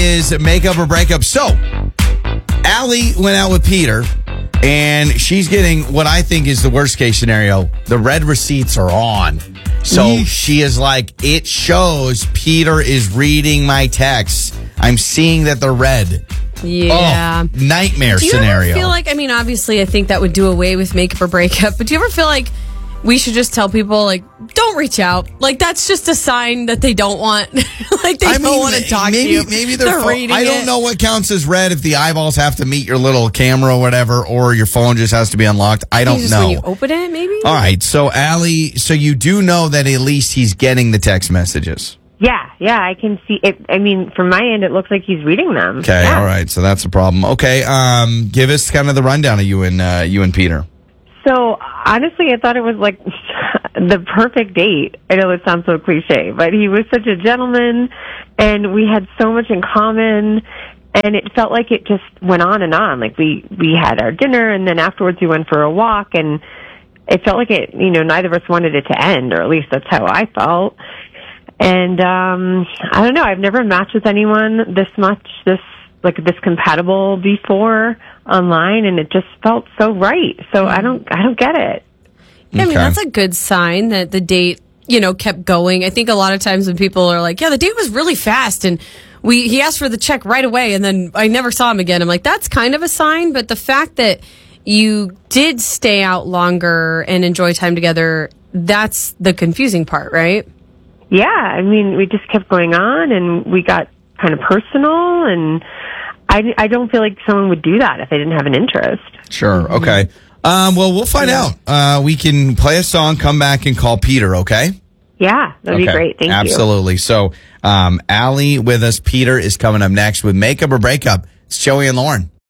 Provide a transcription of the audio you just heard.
Is makeup or breakup. So, Allie went out with Peter, and she's getting what I think is the worst case scenario. The red receipts are on. So she is like, it shows Peter is reading my texts. I'm seeing that they're red. Yeah. Oh, nightmare do you scenario. Ever feel like, I mean, obviously, I think that would do away with makeup or breakup, but do you ever feel like we should just tell people, like, don't reach out? Like, that's just a sign that they don't want, like, they don't want to talk to you. Maybe they're reading I don't know what counts as red, if the eyeballs have to meet your little camera or whatever, or your phone just has to be unlocked. I don't know. When you open it, maybe? All right. So, Allie, so you do know that at least he's getting the text messages. Yeah, I can see it. I mean, from my end, it looks like he's reading them. Okay, all right. So that's a problem. Okay, give us kind of the rundown of you and Peter. So, honestly, I thought it was like the perfect date. I know it sounds so cliche, but he was such a gentleman, and we had so much in common, and it felt like it just went on and on. Like, we had our dinner, and then afterwards we went for a walk, and it felt like it, neither of us wanted it to end, or at least that's how I felt. And I don't know, I've never matched with anyone this compatible before online, and it just felt so right. So I don't get it. Yeah, I mean, that's a good sign that the date, kept going. I think a lot of times when people are like, yeah, the date was really fast, and he asked for the check right away, and then I never saw him again. I'm like, that's kind of a sign, but the fact that you did stay out longer and enjoy time together, that's the confusing part, right? Yeah, I mean, we just kept going on, and we got kind of personal, and I don't feel like someone would do that if they didn't have an interest. Sure, okay. Well, we'll find out. We can play a song, come back, and call Peter, okay? Yeah, that'd be great. Thank you. Absolutely. So, Allie with us. Peter is coming up next with Makeup or Breakup. It's Joey and Lauren.